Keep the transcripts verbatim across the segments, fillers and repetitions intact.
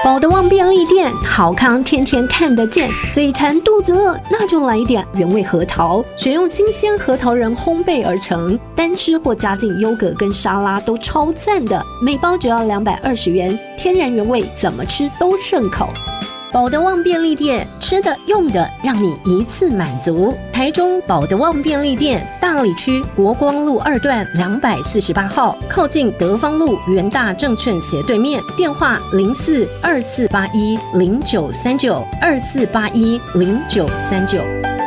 保德旺便利店，好康天天看得见，嘴馋肚子饿，那就来一点原味核桃，选用新鲜核桃仁烘焙而成，单吃或加进优格跟沙拉都超赞的，每包只要两百二十元，天然原味，怎么吃都顺口。保德旺便利店，吃的用的让你一次满足。台中保德旺便利店，大里区国光路二段两百四十八号，靠近德芳路元大证券斜对面，电话零四二四八一零九三九二四八一零九三九。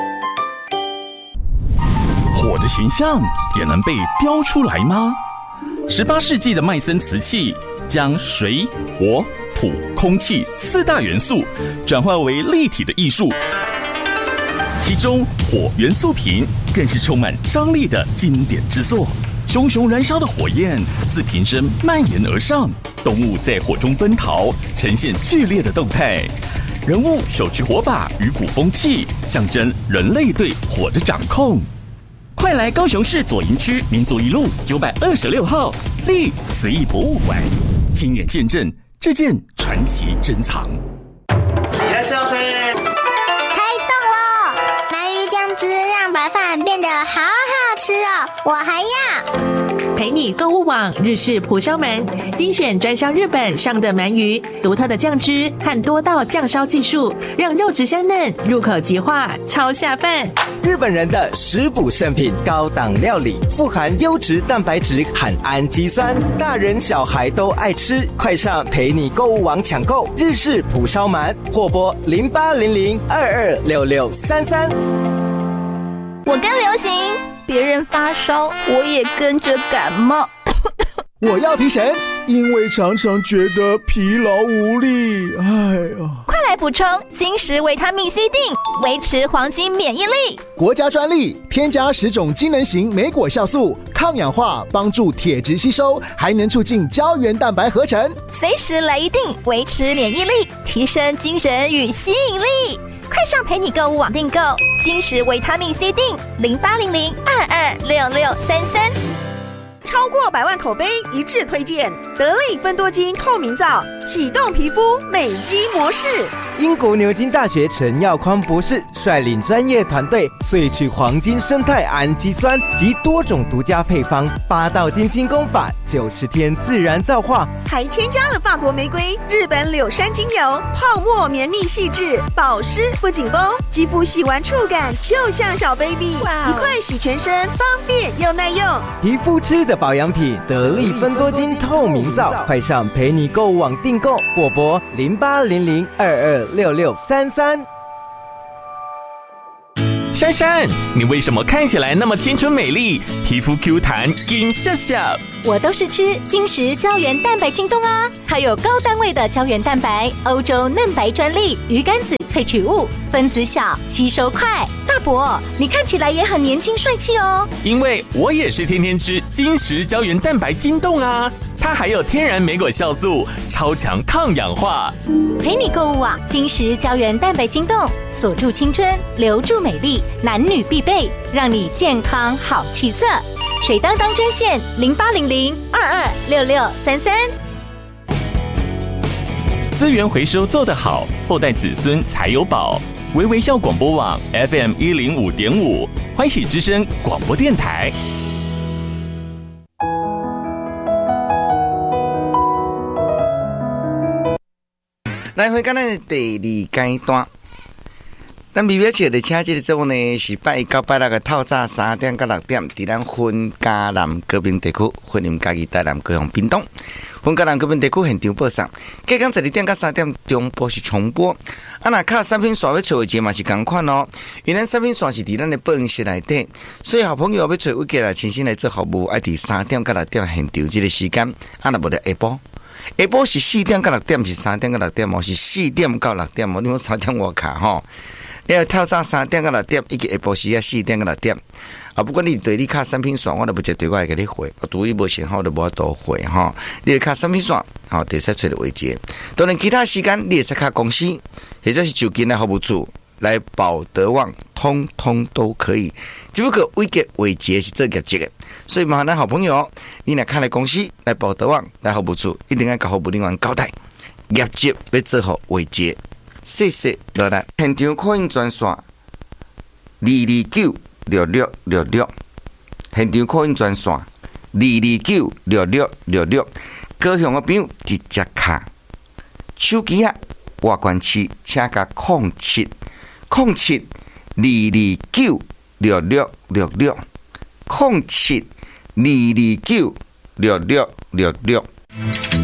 火的形象也能被雕出来吗？十八世纪的麦森瓷器将水、火、土、空气四大元素转化为立体的艺术，其中火元素瓶更是充满张力的经典之作。熊熊燃烧的火焰自瓶身蔓延而上，动物在火中奔逃，呈现剧烈的动态。人物手持火把与鼓风器，象征人类对火的掌控。快来高雄市左营区民族一路九百二十六号立瓷艺博物馆，亲眼见证这件传奇珍藏。 开动喽！鳗鱼酱汁让白饭变得好好吃哦，我还要。 陪你购物网日式蒲烧鳗，精选专销日本上的鳗鱼，独特的酱汁和多道酱烧技术，让肉质香嫩，入口即化，超下饭。 日本人的食补圣品，高档料理，富含优质蛋白质和氨基酸，大人小孩都爱吃。快上陪你购物网抢购日式蒲烧鳗，或拨零八零零二二六六三三。 我跟流行，别人发烧，我也跟着感冒。 我要提神，因为常常觉得疲劳无力。哎呀， 快来补充金石维他命 C 锭，维持黄金免疫力。 国家专利，添加十种机能型莓果酵素，抗氧化，帮助铁质吸收，还能促进胶原蛋白合成。 随时来一锭，维持免疫力，提升精神与吸引力。快上陪你购物网订购金石维他命 C 锭，零八零零二二六六三三。 超过百万口碑一致推荐得力芬多精透明皂，启动皮肤美肌模式。 英国牛津大学陈耀匡博士率领专业团队萃取黄金生态氨基酸及多种独家配方，八道金清功法，九十天自然皂化， 还添加了法国玫瑰、日本柳杉精油，泡沫绵密细致，保湿不紧绷，肌肤细玩触感就像小 baby， 一块洗全身，方便又耐用。 皮肤吃的保养品，得力芬多精透明皂，快上陪你购物网订购，或拨零八零零二二六六三三。 珊珊，你为什么看起来那么青春美丽，皮肤 Q 弹，金笑笑？ 我都是吃金石胶原蛋白精冻啊，它有高单位的胶原蛋白，欧洲嫩白专利，鱼肝子萃取物，分子小，吸收快。大伯，你看起来也很年轻帅气哦。 因为我也是天天吃金石胶原蛋白精冻啊，它还有天然莓果酵素，超强抗氧化。 陪你购物网金石胶原蛋白精冻，锁住青春，留住美丽，男女必备，让你健康好气色。水当当专线零八零零二二六六三三。 资源回收做得好，后代子孙才有宝。微微笑广播网 F M 一零五点五，欢喜之声广播电台。 来回到咱的第二阶段，咱微微笑的请这个节目呢是拜一到拜六的透早三点到六点，伫咱分嘉南高屏地区、分林嘉义、台南、高雄、屏东。分嘉南高屏地区现场播送，隔天十二点到三点中播是重播。啊，那卡产品线要找位置嘛是同款哦，因为咱产品线是伫咱的报音室内底，所以好朋友要找位置来亲身来做服务，爱伫三点到六点现场这个时间，啊那无就下晡。下晡是四点到六点，是三点到六点哦，是四点到六点哦。你讲三点我卡吼，你要跳早三点到六点，以及下晡时啊四点到六点。啊，不管你对你卡产品线，我都不接对我会给你回，我对你无信号就无法度回哈。你卡产品线，好，得使找到位置。当然其他时间你也使卡公司，或者是就近来服务处来保德旺，通通都可以。只不过位阶位阶是做业绩的，所以麻烦咱好朋友，你来看来公司来保德旺来服务处，一定要甲服务人员交代。 业绩要做好维持。谢谢落来，现场扩音专线二二九六六六六，现场扩音专线二二九六六六六，高雄的朋友直接卡手机啊，外关市请甲空七空七二二九六六六六空七二二九六六六六。